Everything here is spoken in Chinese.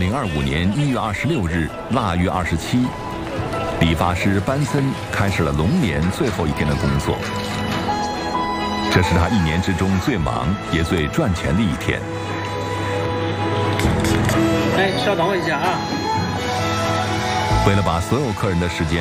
2025年1月26日腊月27，理发师班森开始了龙年最后一天的工作。这是他一年之中最忙也最赚钱的一天。 哎，稍等我一下啊。 为了把所有客人的时间